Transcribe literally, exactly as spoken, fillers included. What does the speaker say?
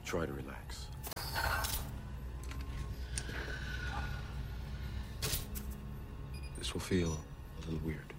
Try to relax. This will feel a little weird.